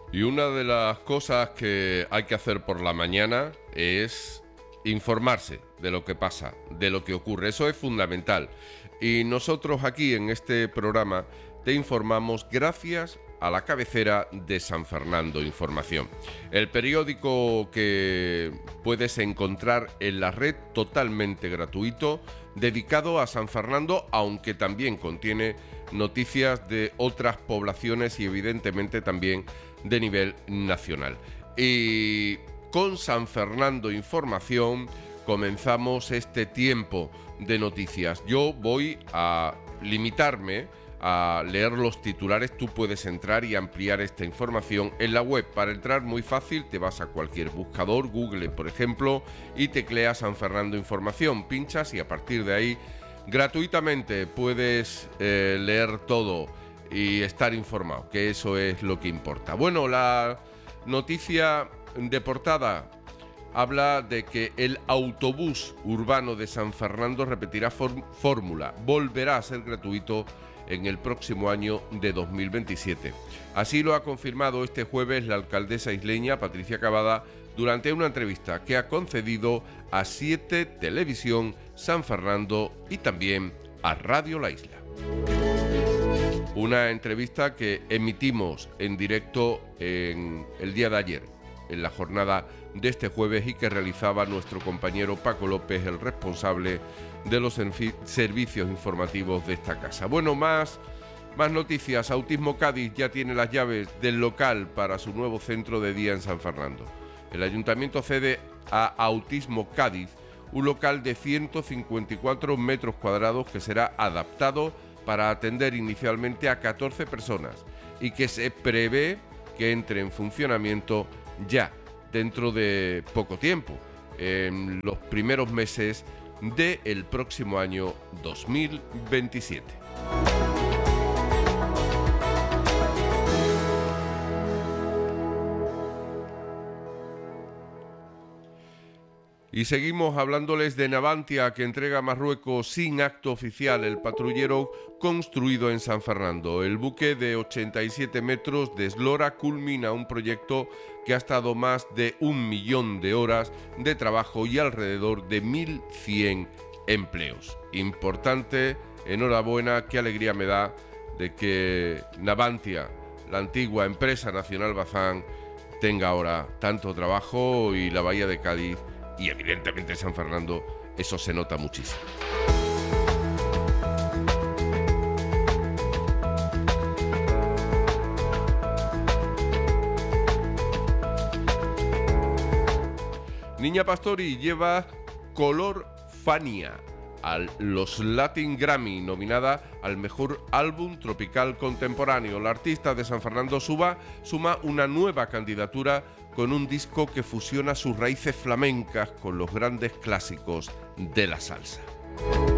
Y una de las cosas que hay que hacer por la mañana es informarse de lo que pasa, de lo que ocurre. Eso es fundamental. Y nosotros aquí en este programa te informamos gracias a la cabecera de San Fernando Información, el periódico que puedes encontrar en la red totalmente gratuito, dedicado a San Fernando, aunque también contiene noticias de otras poblaciones y evidentemente también de nivel nacional. Y con San Fernando Información comenzamos este tiempo de noticias. Yo voy a limitarme a leer los titulares. Tú puedes entrar y ampliar esta información en la web. Para entrar muy fácil, te vas a cualquier buscador, Google por ejemplo, y tecleas San Fernando Información, pinchas y a partir de ahí gratuitamente puedes leer todo y estar informado, que eso es lo que importa. Bueno, la noticia de portada habla de que el autobús urbano de San Fernando repetirá fórmula, volverá a ser gratuito en el próximo año de 2027. Así lo ha confirmado este jueves la alcaldesa isleña Patricia Cavada durante una entrevista que ha concedido a 7 Televisión San Fernando y también a Radio La Isla. Una entrevista que emitimos en directo en el día de ayer, en la jornada de este jueves, y que realizaba nuestro compañero Paco López, el responsable de los servicios informativos de esta casa. Bueno, más noticias. Autismo Cádiz ya tiene las llaves del local para su nuevo centro de día en San Fernando. El ayuntamiento cede a Autismo Cádiz un local de 154 metros cuadrados que será adaptado para atender inicialmente a 14 personas y que se prevé que entre en funcionamiento ya dentro de poco tiempo, en los primeros meses del próximo año 2027. Y seguimos hablándoles de Navantia, que entrega a Marruecos sin acto oficial el patrullero construido en San Fernando. El buque de 87 metros de eslora culmina un proyecto que ha estado más de 1 millón de horas de trabajo y alrededor de 1.100 empleos. Importante, enhorabuena, qué alegría me da de que Navantia, la antigua empresa nacional Bazán, tenga ahora tanto trabajo, y la Bahía de Cádiz y evidentemente San Fernando, eso se nota muchísimo. Niña Pastori lleva Color Fania a los Latin Grammy, nominada al mejor álbum tropical contemporáneo. La artista de San Fernando suma una nueva candidatura con un disco que fusiona sus raíces flamencas con los grandes clásicos de la salsa.